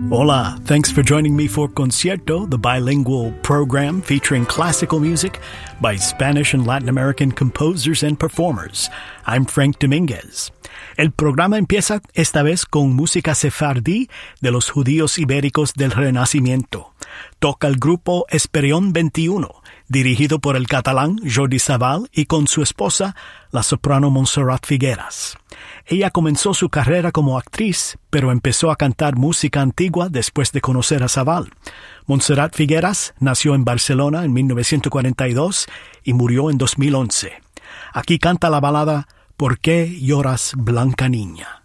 Hola, thanks for joining me for Concierto, the bilingual program featuring classical music by Spanish and Latin American composers and performers. I'm Frank Dominguez. El programa empieza esta vez con música sefardí de los judíos ibéricos del Renacimiento. Toca el grupo Esperión 21, dirigido por el catalán Jordi Savall y con su esposa, la soprano Montserrat Figueras. Ella comenzó su carrera como actriz, pero empezó a cantar música antigua después de conocer a Savall. Montserrat Figueras nació en Barcelona en 1942 y murió en 2011. Aquí canta la balada ¿Por qué lloras, blanca niña?